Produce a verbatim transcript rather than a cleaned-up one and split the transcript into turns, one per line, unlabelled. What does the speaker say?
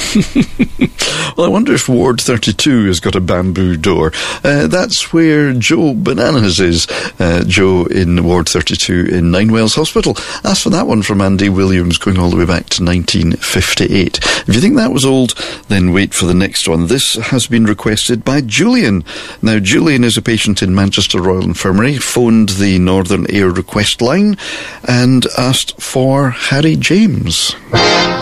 Well, I wonder if Ward thirty-two has got a bamboo door. Uh, that's where Joe Bananas is. Uh, Joe in Ward thirty-two in Ninewells Hospital. Asked for that one from Andy Williams, going all the way back to nineteen fifty-eight. If you think that was old, then wait for the next one. This has been requested by Julian. Now, Julian is a patient in Manchester Royal Infirmary, phoned the Northern Air request line and asked for Harry James.